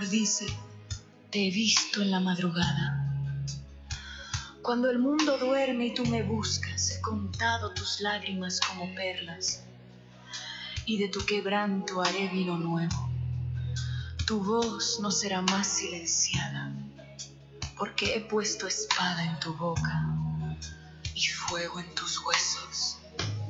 Dice, te he visto en la madrugada. Cuando el mundo duerme y tú me buscas, he contado tus lágrimas como perlas, y de tu quebranto haré vino nuevo. Tu voz no será más silenciada, porque he puesto espada en tu boca y fuego en tus huesos.